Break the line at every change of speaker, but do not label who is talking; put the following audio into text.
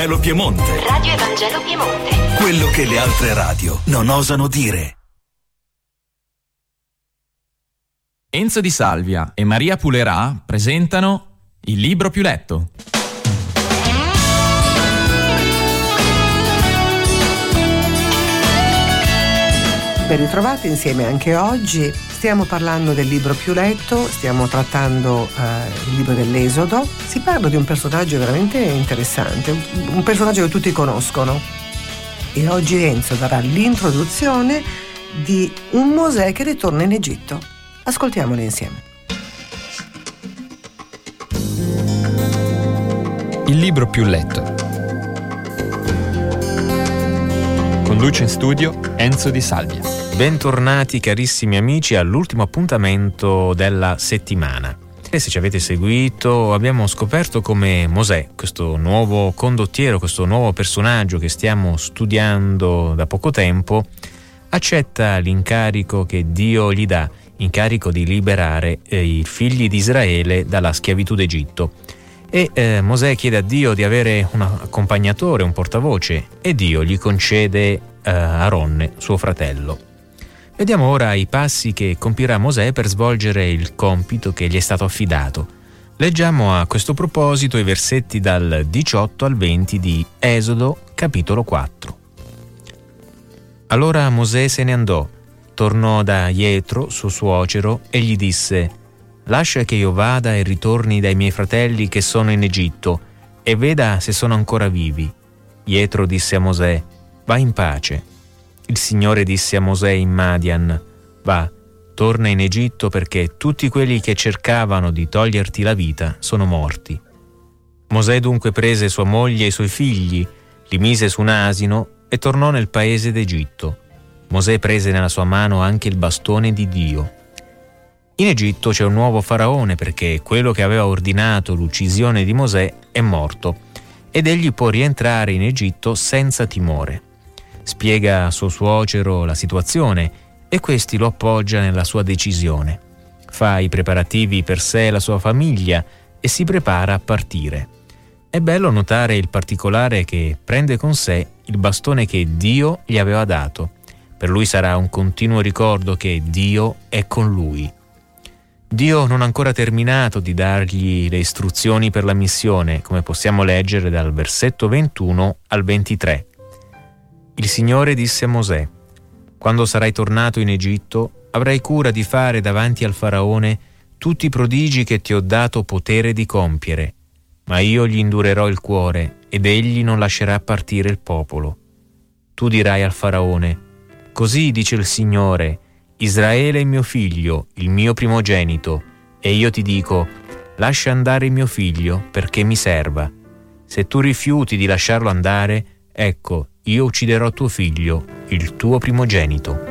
Piemonte.
Radio Evangelo Piemonte.
Quello che le altre radio non osano dire.
Enzo Di Salvia e Maria Pulerà presentano Il libro più letto.
Ben ritrovati insieme anche oggi. Stiamo parlando del libro più letto, stiamo trattando il libro dell'Esodo. Si parla di un personaggio veramente interessante, un personaggio che tutti conoscono. E oggi Enzo darà l'introduzione di un Mosè che ritorna in Egitto. Ascoltiamolo insieme.
Il libro più letto. Conduce in studio Enzo Di Salvia.
Bentornati carissimi amici all'ultimo appuntamento della settimana. E se ci avete seguito abbiamo scoperto come Mosè, questo nuovo condottiero, questo nuovo personaggio che stiamo studiando da poco tempo, accetta l'incarico che Dio gli dà, incarico di liberare i figli di Israele dalla schiavitù d'Egitto. E Mosè chiede a Dio di avere un accompagnatore, un portavoce, e Dio gli concede Aronne, suo fratello. Vediamo ora i passi che compirà Mosè per svolgere il compito che gli è stato affidato. Leggiamo a questo proposito i versetti dal 18 al 20 di Esodo, capitolo 4. Allora Mosè se ne andò, tornò da Jetro, suo suocero, e gli disse: «Lascia che io vada e ritorni dai miei fratelli che sono in Egitto, e veda se sono ancora vivi». Jetro disse a Mosè: «Va in pace». Il Signore disse a Mosè in Madian: «Va, torna in Egitto, perché tutti quelli che cercavano di toglierti la vita sono morti». Mosè dunque prese sua moglie e i suoi figli, li mise su un asino e tornò nel paese d'Egitto. Mosè prese nella sua mano anche il bastone di Dio. In Egitto c'è un nuovo faraone, perché quello che aveva ordinato l'uccisione di Mosè è morto, ed egli può rientrare in Egitto senza timore. Spiega a suo suocero la situazione e questi lo appoggia nella sua decisione. Fa i preparativi per sé e la sua famiglia e si prepara a partire. È bello notare il particolare che prende con sé il bastone che Dio gli aveva dato. Per lui sarà un continuo ricordo che Dio è con lui. Dio non ha ancora terminato di dargli le istruzioni per la missione, come possiamo leggere dal versetto 21 al 23. Il Signore disse a Mosè: «Quando sarai tornato in Egitto, avrai cura di fare davanti al faraone tutti i prodigi che ti ho dato potere di compiere, ma io gli indurerò il cuore ed egli non lascerà partire il popolo. Tu dirai al faraone: così dice il Signore, Israele è mio figlio, il mio primogenito, e io ti dico: lascia andare il mio figlio perché mi serva. Se tu rifiuti di lasciarlo andare, ecco, io ucciderò tuo figlio, il tuo primogenito».